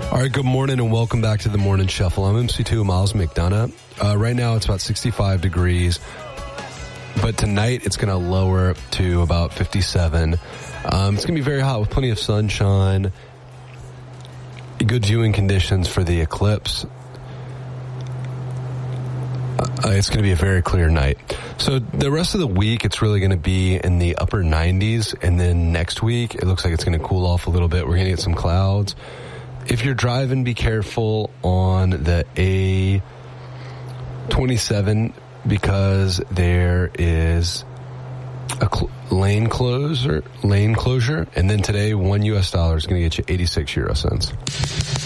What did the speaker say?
All right, good morning and welcome back to the Morning Shuffle. I'm MC2 Miles McDonough. Right now it's about 65 degrees, but tonight it's going to lower to about 57. It's going to be very hot with plenty of sunshine, good viewing conditions for the eclipse. It's going to be a very clear night. So the rest of the week, it's really going to be in the upper 90s, and then next week, it looks like it's going to cool off a little bit. We're going to get some clouds. If you're driving, be careful on the A27 because there is a lane closure. And then today, $1 is going to get you 86 euro cents.